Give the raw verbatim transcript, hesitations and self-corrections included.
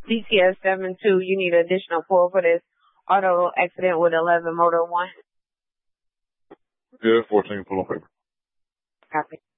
D T S seven two, you need additional four for this auto accident with eleven motor one. Yeah, fourteen, pull on paper. Copy.